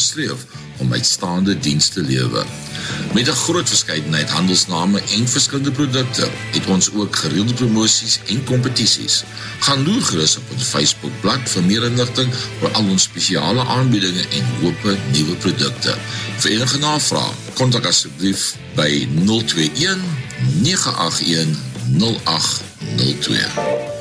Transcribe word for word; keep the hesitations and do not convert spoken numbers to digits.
streef om uitstaande dienste te lewer. Met 'n groot verskeidenheid handelsname en verskillende produkte het ons ook gereelde promosies en kompetisies. Gaan loer gerus op ons Facebookblad vir meer inligting oor al ons spesiale aanbiedinge en hoope nuwe produkte. Vir enige navraag, kontak asseblief by nul twee een nege agt een nul agt nul twee.